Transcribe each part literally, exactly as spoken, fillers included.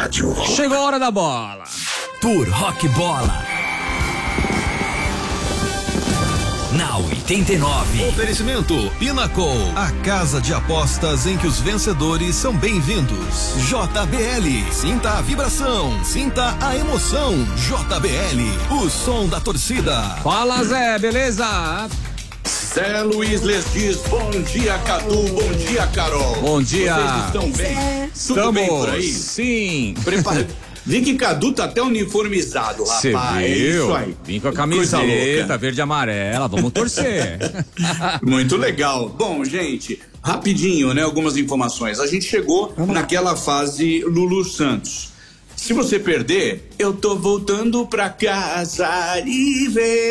rádio. Chegou a hora da bola. Por Rock Bola. Na oitenta e nove. Oferecimento Pinnacle, a casa de apostas em que os vencedores são bem-vindos. J B L, sinta a vibração, sinta a emoção. J B L, o som da torcida. Fala, Zé, beleza? Zé Luiz les diz, bom dia, Cadu, bom dia, Carol. Bom dia. Vocês estão bem? Zé. Tudo Estamos, bem por aí? Sim. Prepara... Vi que Cadu tá até uniformizado, rapaz. Cê viu? Isso aí. Vim com a camiseta verde e amarela, vamos torcer. Muito legal. Bom, gente, rapidinho, né? Algumas informações. A gente chegou naquela fase Lulu Santos. Se você perder, eu tô voltando pra casa e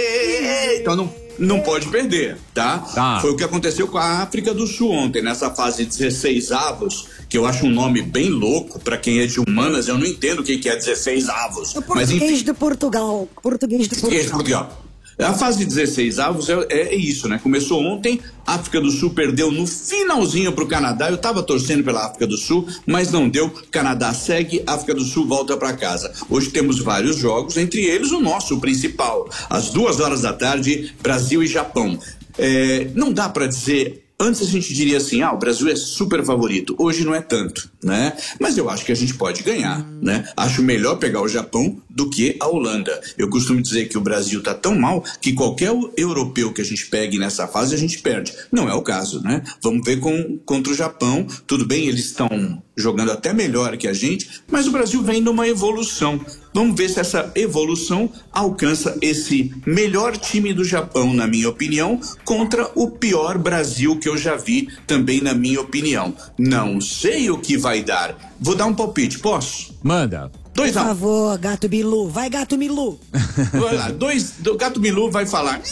ver. Então não... Não pode perder, tá? Tá? Foi o que aconteceu com a África do Sul ontem, nessa fase dezesseis avos, que eu acho um nome bem louco pra quem é de humanas, eu não entendo o que, que é dezesseis avos. O português mas, enfim, de Portugal. Português de Portugal. de Portugal. A fase dezesseis avos é, é isso, né? Começou ontem, a África do Sul perdeu no finalzinho pro Canadá. Eu tava torcendo pela África do Sul, mas não deu. Canadá segue, África do Sul volta para casa. Hoje temos vários jogos, entre eles o nosso, o principal. Às duas horas da tarde, Brasil e Japão. É, não dá para dizer... Antes a gente diria assim, ah, o Brasil é super favorito. Hoje não é tanto, né? Mas eu acho que a gente pode ganhar, né? Acho melhor pegar o Japão do que a Holanda. Eu costumo dizer que o Brasil tá tão mal que qualquer europeu que a gente pegue nessa fase a gente perde. Não é o caso, né? Vamos ver com, contra o Japão. Tudo bem, eles estão jogando até melhor que a gente, mas o Brasil vem numa evolução. Vamos ver se essa evolução alcança esse melhor time do Japão, na minha opinião, contra o pior Brasil que eu já vi, também na minha opinião. Não sei o que vai dar. Vou dar um palpite, posso? Manda. Dois Por a um. favor, Gato Bilu. Vai, Gato Bilu. Vai lá, dois, do Gato Bilu vai falar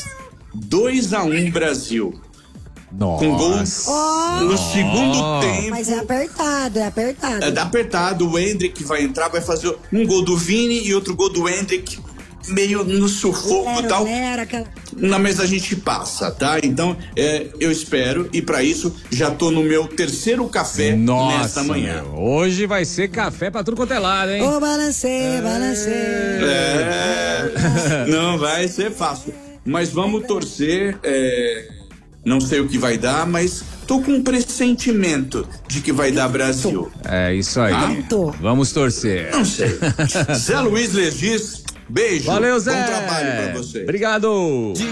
dois a um Brasil. Nossa. Com gols Oh, no segundo tempo. mas é apertado, é apertado. É apertado, o Endrick vai entrar, vai fazer um gol do Vini e outro gol do Endrick, meio no sufoco e tal. Lera, aquela... Não, mas a gente passa, tá? Então, é, eu espero, e pra isso, já tô no meu terceiro café Nossa, nesta manhã. meu, hoje vai ser café pra tudo quanto é lado, hein? Ô, oh, balancei, balancei. É, não vai ser fácil. Mas vamos torcer, é, não sei o que vai dar, mas tô com um pressentimento de que vai dar Brasil. É isso aí. Pronto. Vamos torcer. Não sei. Zé Luiz les diz, beijo. Valeu, Zé. Bom trabalho pra você. Obrigado.